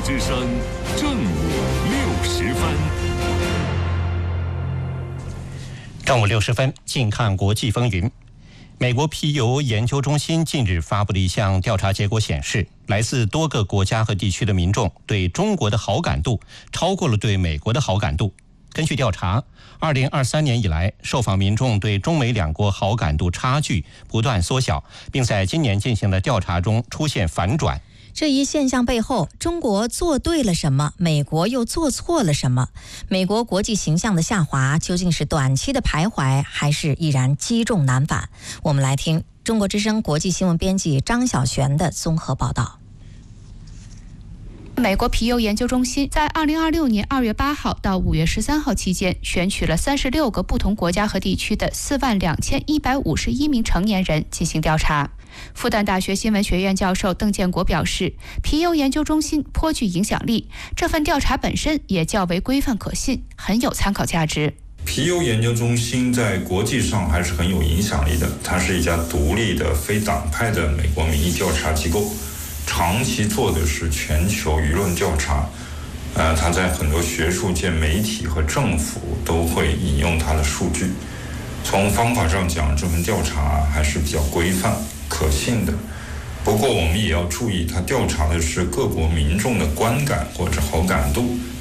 之声正午60分。 正午60分，近看国际风云。美国皮尤研究中心近日发布的一项调查结果显示，来自多个国家和地区的民众对中国的好感度超过了对美国的好感度。根据调查，2023年以来，受访民众对中美两国好感度差距不断缩小，并在今年进行的调查中出现反转。 这一现象背后，中国做对了什么？美国又做错了什么？美国国际形象的下滑究竟是短期的徘徊，还是毅然击中难返？我们来听中国之声国际新闻编辑张晓璇的综合报道。 美国皮尤研究中心在2026年2月8号到5月13号期间，选取了36个不同国家和地区的42151名成年人进行调查。复旦大学新闻学院教授邓建国表示，皮尤研究中心颇具影响力，这份调查本身也较为规范可信，很有参考价值。 皮尤研究中心在国际上还是很有影响力的，它是一家独立的非党派的美国民意调查机构，长期做的是全球舆论调查。它在很多学术界、媒体和政府都会引用它的数据。从方法上讲，这份调查还是比较规范可信的。不过我们也要注意，它调查的是各国民众的观感或者好感度，